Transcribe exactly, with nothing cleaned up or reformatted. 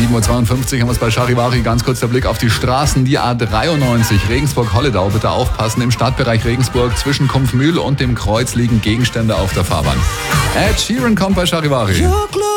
sieben Uhr zweiundfünfzig haben wir es bei Charivari. Ganz kurz der Blick auf die Straßen. Die A dreiundneunzig Regensburg-Holledau. Bitte aufpassen. Im Stadtbereich Regensburg zwischen Kumpfmühl und dem Kreuz liegen Gegenstände auf der Fahrbahn. Ed Sheeran kommt bei Charivari.